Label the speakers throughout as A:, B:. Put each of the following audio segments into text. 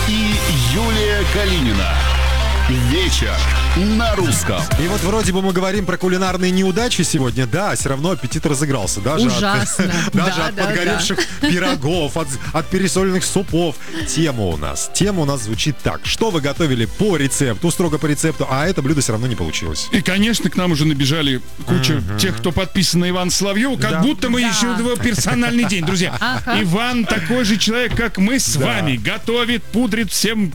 A: и Юлия Калинина. Вечер на русском.
B: И вот вроде бы мы говорим про кулинарные неудачи сегодня, да, все равно аппетит разыгрался. Даже
C: ужасно.
B: Даже от подгоревших пирогов, от пересоленных супов. Тема у нас звучит так. Что вы готовили по рецепту, строго по рецепту, а это блюдо все равно не получилось.
D: И, конечно, к нам уже набежали куча тех, кто подписан на Ивана Соловьева, как будто мы еще его персональный день, друзья. Иван такой же человек, как мы с вами. Готовит, пудрит всем...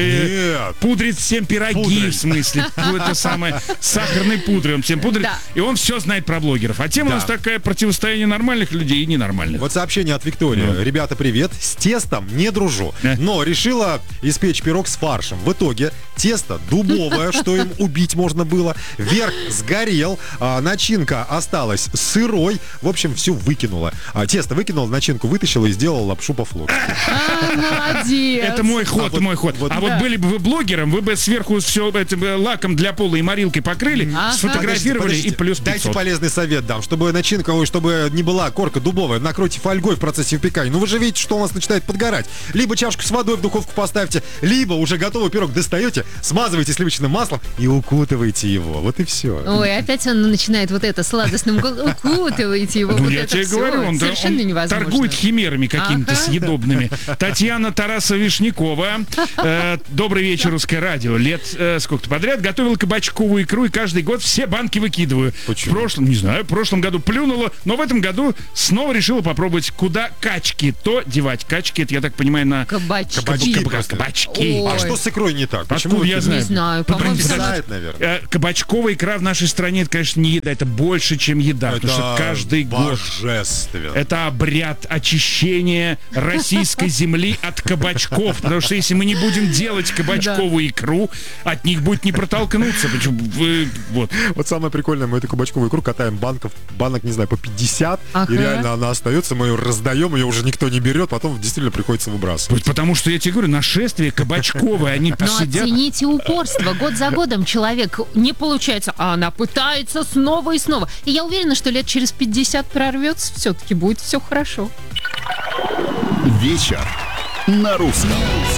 D: пудрит всем пироги, в смысле, это самое, сахарной пудрой, он всем пудрит, и он все знает про блогеров. А тема у нас такая: противостояние нормальных людей и ненормальных.
B: Вот сообщение от Виктории. Ребята, привет, с тестом не дружу, но решила испечь пирог с фаршем. В итоге тесто дубовое, что им убить можно было, верх сгорел, начинка осталась сырой, в общем, всю выкинула. Тесто выкинула, начинку вытащила и сделала лапшу по-флотски.
C: Молодец.
D: Это мой ход, мой ход. Вот были бы вы блогером, вы бы сверху все этим лаком для пола и морилкой покрыли, сфотографировали. Подождите, и плюс 500.
B: Дайте полезный совет дам, чтобы начинка, чтобы не была корка дубовая, накройте фольгой в процессе выпекания. Ну вы же видите, что у нас начинает подгорать. Либо чашку с водой в духовку поставьте, либо уже готовый пирог достаете, смазываете сливочным маслом и укутываете его. Вот и все.
C: Ой, опять он начинает вот это сладостным укутываете его.
D: Ну,
C: вот
D: я
C: это
D: тебе
C: все.
D: говорю, он торгует химерами какими-то съедобными. Татьяна Тарасова-Вишнякова. Добрый вечер, Русское радио. Лет сколько-то подряд готовила кабачковую икру, и каждый год все банки выкидываю.
B: Почему?
D: В прошлом году плюнула, но в этом году снова решила попробовать. Куда качки, то девать. Качки, это, я так понимаю, на...
C: Кабачки.
D: Кабачки.
B: А что с икрой не так? Почему
D: я знаю?
C: Не знаю, по-моему,
B: знает, наверное.
D: Кабачковая икра в нашей стране, это, конечно, не еда, это больше, чем еда.
B: Это
D: потому что каждый год это обряд очищения российской земли от кабачков. Потому что если мы не будем делать кабачковую икру, от них будет не протолкнуться.
B: Вот самое прикольное, мы эту кабачковую икру катаем банок, не знаю, по 50, и реально она остается, мы ее раздаем, ее уже никто не берет, потом действительно приходится выбрасывать.
D: Потому что, я тебе говорю, нашествие кабачковое, они
C: Но
D: сидят...
C: оцените упорство. Год за годом человек не получается, а она пытается снова и снова. И я уверена, что лет через 50 прорвется, все-таки будет все хорошо.
A: Вечер на русском.